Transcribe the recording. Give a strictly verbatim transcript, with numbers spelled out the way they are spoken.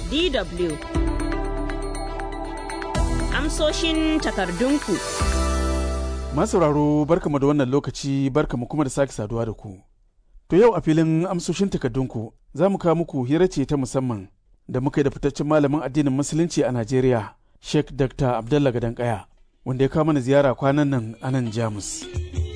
D W. Amsoshin takardunku. Masauraro barkamu da wannan lokaci barkamu kuma da sake saduwa da ku. To yau a filin amsoshin takardunku za mu kawo muku hira ce ta musamman da muka yi da fitaccen malamin addinin musulunci a Najeriya, Sheikh Doctor Abdullah Gadan Kaya, wanda ya kawo mana ziyara kwanan nan a nan Jamus.